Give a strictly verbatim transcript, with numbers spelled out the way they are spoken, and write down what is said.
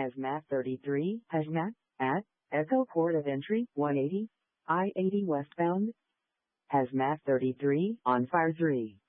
Hazmat thirty-three, Hazmat, at, Echo Port of Entry, one eighty, I eighty westbound. Hazmat thirty-three, on fire three.